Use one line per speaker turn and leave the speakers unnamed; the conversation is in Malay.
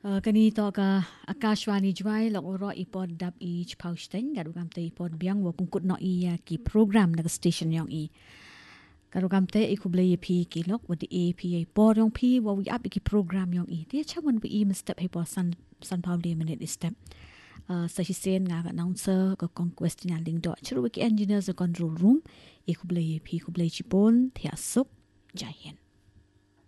Kani to ka Akashwani Jwai lok ro ipod dap I chpausten garugam te ipod biang wo pungkut no I ki program na station yang I garugam te ikuble pi ki lok wo di APA por yang pi wo wi up ki program yang I dia chawan wi I step he por san pauli minute step sa hisen nga announcer ko conquest nya ling do chru ki engineers control room ikuble pi kuble chipon thia sup jahen